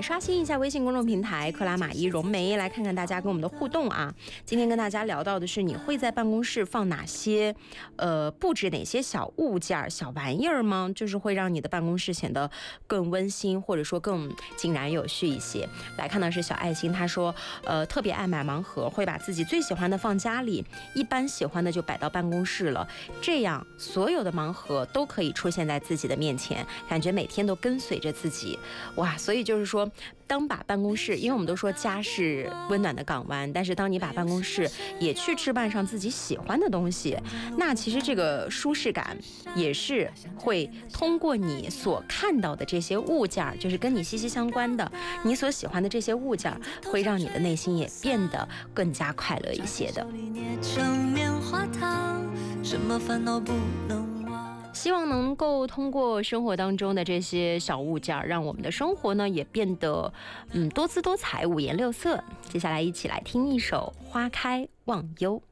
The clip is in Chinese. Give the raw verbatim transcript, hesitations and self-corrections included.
来刷新一下微信公众平台克拉玛依融媒，来看看大家跟我们的互动啊。今天跟大家聊到的是，你会在办公室放哪些呃布置哪些小物件小玩意儿吗？就是会让你的办公室显得更温馨，或者说更井然有序一些。来看到是小爱心，他说呃特别爱买盲盒，会把自己最喜欢的放家里，一般喜欢的就摆到办公室了，这样所有的盲盒都可以出现在自己的面前，感觉每天都跟随着自己。哇，所以就是说，当把办公室，因为我们都说家是温暖的港湾，但是当你把办公室也去置办上自己喜欢的东西，那其实这个舒适感也是会通过你所看到的这些物件，就是跟你息息相关的，你所喜欢的这些物件，会让你的内心也变得更加快乐一些的。什么烦恼不能忘，希望能够通过生活当中的这些小物件，让我们的生活呢也变得嗯多姿多彩、五颜六色。接下来一起来听一首《花开忘忧》。